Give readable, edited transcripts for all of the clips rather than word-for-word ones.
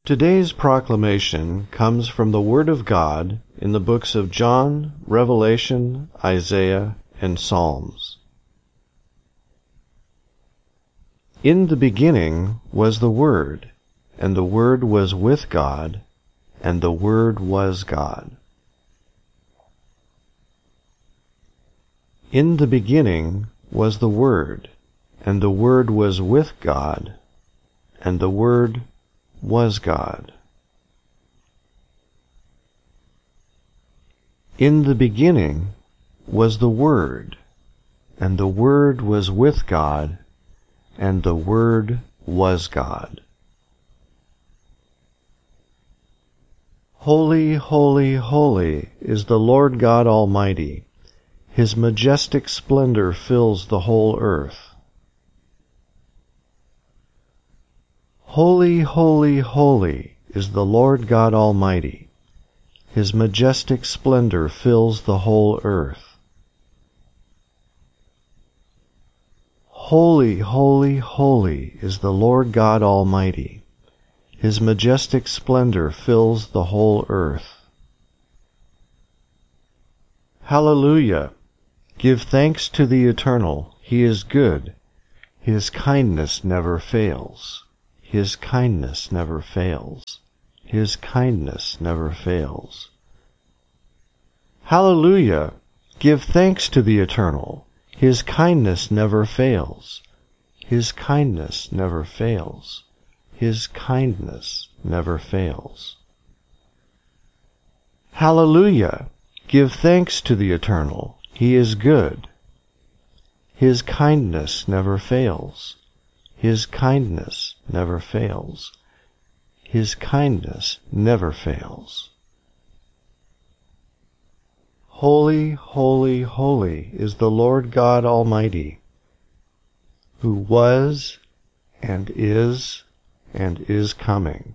Today's proclamation comes from the Word of God in the books of John, Revelation, Isaiah, and Psalms. In the beginning was the Word, and the Word was with God, and the Word was God. In the beginning was the Word, and the Word was with God, and the Word was God. In the beginning was the Word, and the Word was with God, and the Word was God. Holy, holy, holy is the Lord God Almighty. His majestic splendor fills the whole earth. Holy, holy, holy is the Lord God Almighty. His majestic splendor fills the whole earth. Holy, holy, holy is the Lord God Almighty. His majestic splendor fills the whole earth. Hallelujah! Give thanks to the Eternal. He is good. His kindness never fails. His kindness never fails. His kindness never fails. Hallelujah! Give thanks to the Eternal. His kindness never fails. His kindness never fails. His kindness never fails. Hallelujah! Give thanks to the Eternal. He is good. His kindness never fails. His kindness never fails. His kindness never fails. Holy, holy, holy is the Lord God Almighty, who was and is coming.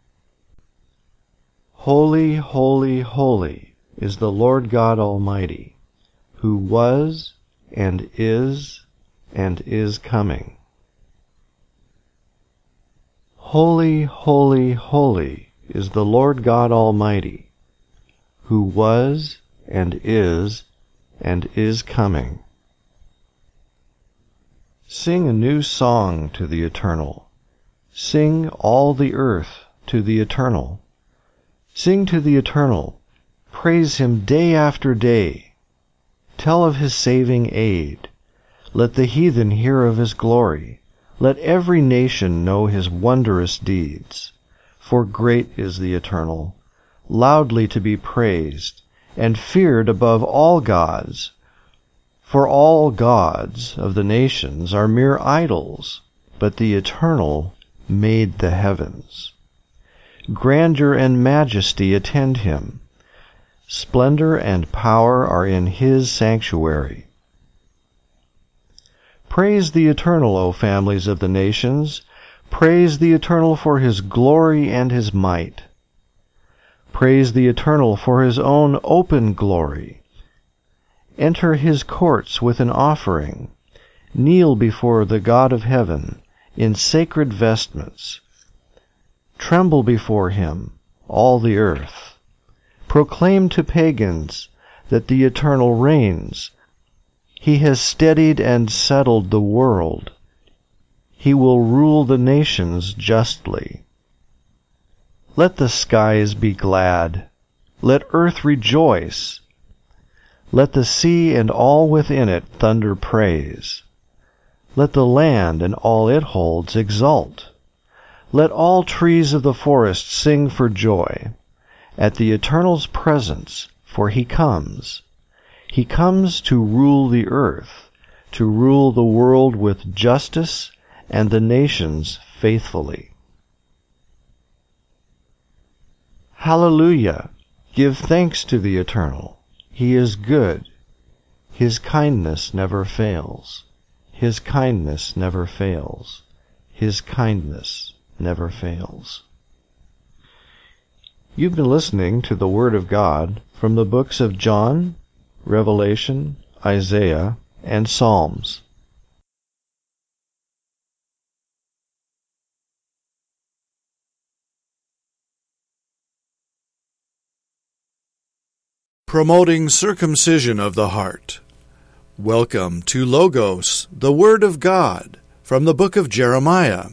Holy, holy, holy is the Lord God Almighty, who was and is coming. Holy, holy, holy is the Lord God Almighty, who was and is coming. Sing a new song to the Eternal. Sing all the earth to the Eternal. Sing to the Eternal. Praise Him day after day. Tell of His saving aid. Let the heathen hear of His glory. Let every nation know His wondrous deeds. For great is the Eternal, loudly to be praised, and feared above all gods. For all gods of the nations are mere idols, but the Eternal made the heavens. Grandeur and majesty attend Him. Splendor and power are in His sanctuary. Praise the Eternal, O families of the nations. Praise the Eternal for His glory and His might. Praise the Eternal for His own open glory. Enter His courts with an offering. Kneel before the God of heaven in sacred vestments. Tremble before Him, all the earth. Proclaim to pagans that the Eternal reigns. He has steadied and settled the world. He will rule the nations justly. Let the skies be glad. Let earth rejoice. Let the sea and all within it thunder praise. Let the land and all it holds exult. Let all trees of the forest sing for joy at the Eternal's presence, for He comes. He comes to rule the earth, to rule the world with justice and the nations faithfully. Hallelujah! Give thanks to the Eternal. He is good. His kindness never fails. His kindness never fails. His kindness never fails. You've been listening to the Word of God from the books of John, Revelation, Isaiah, and Psalms. promoting circumcision of the heart. Welcome to Logos, the Word of God, from the book of Jeremiah.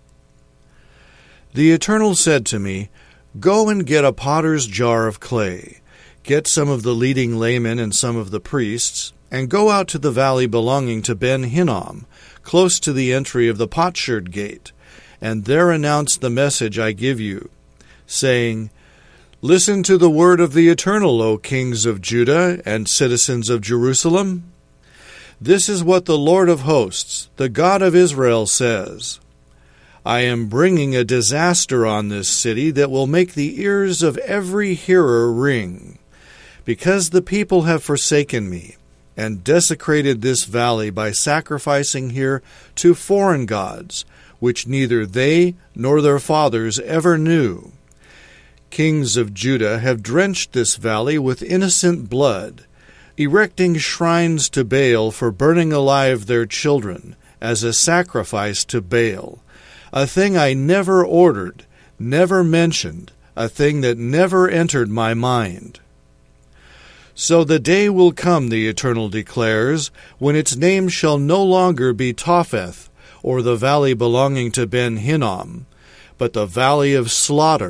The Eternal said to me, "Go and get a potter's jar of clay. Get some of the leading laymen and some of the priests, and go out to the valley belonging to Ben Hinnom, close to the entry of the potsherd gate, and there announce the message I give you, saying, Listen to the word of the Eternal, O kings of Judah and citizens of Jerusalem. This is what the Lord of hosts, the God of Israel, says. I am bringing a disaster on this city that will make the ears of every hearer ring, because the people have forsaken me and desecrated this valley by sacrificing here to foreign gods, which neither they nor their fathers ever knew. Kings of Judah have drenched this valley with innocent blood, erecting shrines to Baal for burning alive their children as a sacrifice to Baal, a thing I never ordered, never mentioned, a thing that never entered my mind. So the day will come, the Eternal declares, when its name shall no longer be Topheth, or the valley belonging to Ben Hinnom, but the valley of slaughter,